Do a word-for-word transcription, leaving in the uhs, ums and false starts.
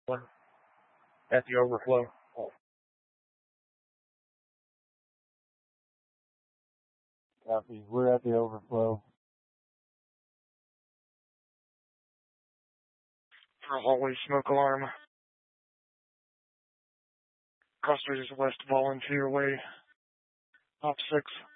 One at the overflow. Copy. We're at the overflow. For hallway smoke alarm. Crossways west volunteer way. Op six.